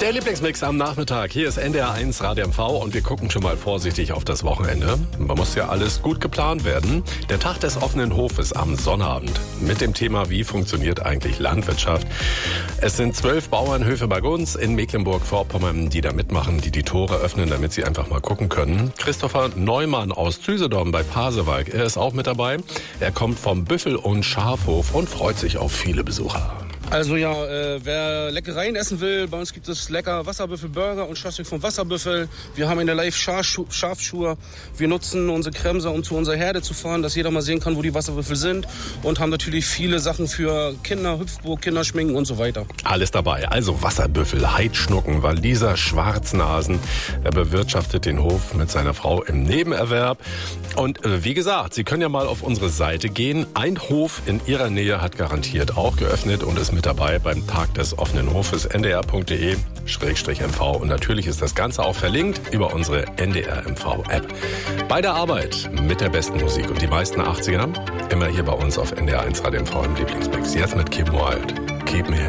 Der Lieblingsmix am Nachmittag. Hier ist NDR 1 Radio MV und wir gucken schon mal vorsichtig auf das Wochenende. Man muss ja alles gut geplant werden. Der Tag des offenen Hofes am Sonnabend mit dem Thema, wie funktioniert eigentlich Landwirtschaft. Es sind 12 Bauernhöfe bei uns in Mecklenburg-Vorpommern, die da mitmachen, die Tore öffnen, damit sie einfach mal gucken können. Christopher Neumann aus Züsedorf bei Pasewalk, er ist auch mit dabei. Er kommt vom Büffel- und Schafhof und freut sich auf viele Besucher. Also ja, wer Leckereien essen will, bei uns gibt es lecker Wasserbüffelburger und Schaschlik vom Wasserbüffel. Wir haben in der Live Schafschuhe. Wir nutzen unsere Kremser, um zu unserer Herde zu fahren, dass jeder mal sehen kann, wo die Wasserbüffel sind. Und haben natürlich viele Sachen für Kinder, Hüpfburg, Kinderschminken und so weiter. Alles dabei. Also Wasserbüffel, Heidschnucken, Waliser, Schwarznasen. Er bewirtschaftet den Hof mit seiner Frau im Nebenerwerb. Und wie gesagt, Sie können ja mal auf unsere Seite gehen. Ein Hof in Ihrer Nähe hat garantiert auch geöffnet und ist mit dabei beim Tag des offenen Hofes ndr.de/mv. Und natürlich ist das Ganze auch verlinkt über unsere NDR MV App. Bei der Arbeit mit der besten Musik und die meisten 80er immer hier bei uns auf NDR 1 Radio MV im Lieblingsmix. Jetzt mit Kim Wilde. Keep me